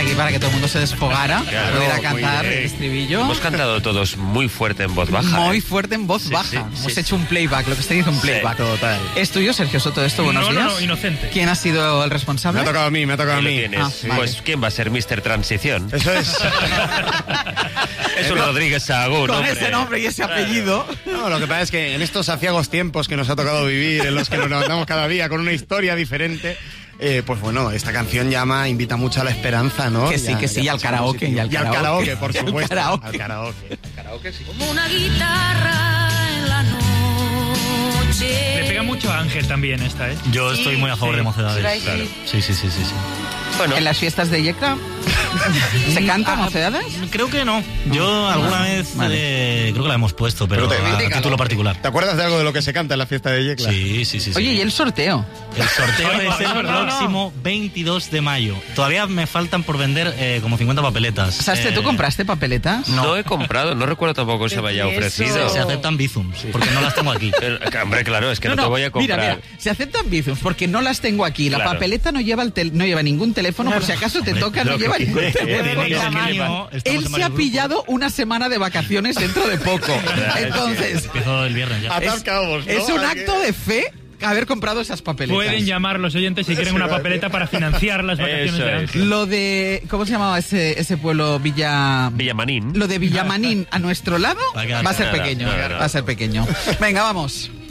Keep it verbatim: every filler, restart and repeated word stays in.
aquí para que todo el mundo se desfogara, Claro, pudiera muy cantar bien. el estribillo. Hemos cantado todos muy fuerte en voz baja. Muy ¿eh? fuerte en voz Sí, baja. sí, Hemos sí, hecho sí. un playback, lo que se dice un playback. Sí, total. ¿Es tuyo, Sergio Soto, esto? Buenos no, días. No, no, inocente. ¿Quién ha sido el responsable? Me ha tocado a mí, me ha tocado a Ahí lo mí. tienes. Ah, vale. Pues, ¿quién va a ser mister Transición? Eso es. Es un Rodríguez Sahagún, Con hombre. ese nombre y ese apellido. No, lo que pasa es que en estos aciagos tiempos que nos ha tocado vivir, en los que nos levantamos cada día con una historia diferente, eh, pues bueno, esta canción llama, invita mucho a la esperanza, ¿no? Que sí, Ya- que sí, ya y al pasa karaoke, positivo. y al Y al karaoke. karaoke, por Y al supuesto. karaoke. Al karaoke. Karaoke, sí. Como una guitarra en la noche. Le pega mucho a Ángel también esta, ¿eh? Yo estoy muy a favor sí. de Mocedades. Iba a decir- Claro. Sí, sí, sí, sí, sí. Bueno, ¿En las fiestas de Yecla se canta Mocedades? Creo que no. Yo alguna Vale, vez vale. eh, creo que la hemos puesto, pero, Pero te- a dígalo. título particular. ¿Te acuerdas de algo de lo que se canta en la fiesta de Yecla? Sí, sí, sí. sí. Oye, ¿y el sorteo? El sorteo No, es el no, no, no. próximo veintidós de mayo. Todavía me faltan por vender eh, como cincuenta papeletas. O sea, ¿tú Eh, compraste papeletas? no he comprado, no recuerdo tampoco que se me haya Eso. ofrecido. Se aceptan bizums, porque no las tengo aquí. Pero, hombre, claro, es que no, No, te no, voy a comprar. mira, mira, se aceptan bizums porque no las tengo aquí. La Claro. papeleta no lleva el tel- no lleva ningún teléfono, por si acaso te toca, no lo lleva que- ningún eh, teléfono. Tenéis el tamaño. mío, estamos Él en se ha varios grupos. pillado una semana de vacaciones dentro de poco. Entonces, Empiezo el viernes ya. Atar es, cabos, ¿no? es un Aquí. acto de fe haber comprado esas papeletas. Pueden llamar los oyentes si quieren una papeleta para financiar las vacaciones Eso de es. Ángel. Lo de, ¿cómo se llamaba ese, ese pueblo? Villa... Villamanín. Lo de Villamanín a nuestro lado Va a quedar va a ser nada, pequeño, nada, nada. va a ser pequeño. Venga, vamos.